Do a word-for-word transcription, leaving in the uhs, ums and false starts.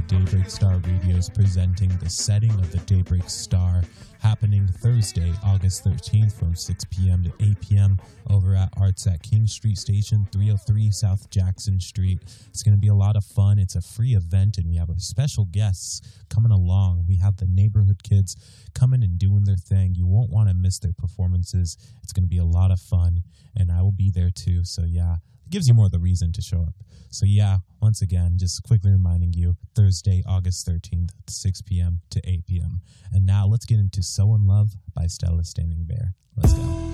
that Daybreak Star Radio is presenting the setting of the Daybreak Star, happening Thursday, August thirteenth from six p.m. to eight p.m. over at Arts at King Street Station, three oh three South Jackson Street. It's going to be a lot of fun. It's a free event, and we have our special guests coming along. We have the neighborhood kids coming and doing their thing. You won't want to miss their performances. It's going to be a lot of fun, and I will be there too. So yeah, it gives you more of the reason to show up. So yeah, once again, just quickly reminding you, Thursday, August thirteenth, six p.m. to eight p.m. And now let's get into So In Love by Stella Standing Bear. Let's go.